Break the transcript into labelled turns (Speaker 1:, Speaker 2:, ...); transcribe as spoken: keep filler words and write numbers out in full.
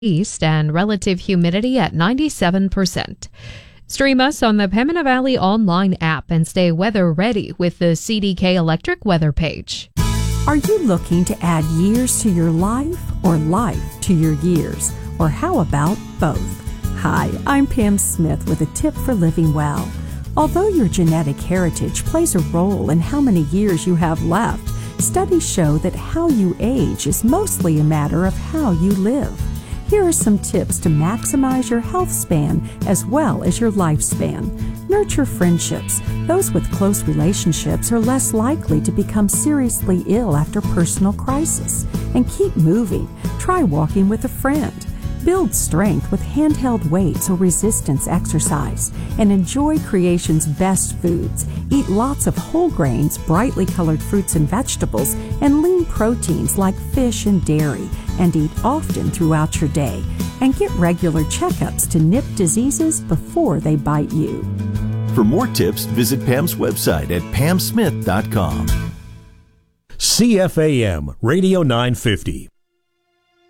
Speaker 1: East and relative humidity at ninety-seven percent. Stream us on the Pembina Valley online app and stay weather ready with the C D K Electric weather page.
Speaker 2: Are you looking to add years to your life or life to your years? Or how about both? Hi, I'm Pam Smith with a tip for living well. Although your genetic heritage plays a role in how many years you have left, studies show that how you age is mostly a matter of how you live. Here are some tips to maximize your health span as well as your lifespan. Nurture friendships. Those with close relationships are less likely to become seriously ill after personal crisis. And keep moving. Try walking with a friend. Build strength with handheld weights or resistance exercise. And enjoy creation's best foods. Eat lots of whole grains, brightly colored fruits and vegetables, and lean proteins like fish and dairy. And eat often throughout your day. And get regular checkups to nip diseases before they bite you.
Speaker 3: For more tips, visit Pam's website at pam smith dot com.
Speaker 4: C F A M Radio nine fifty.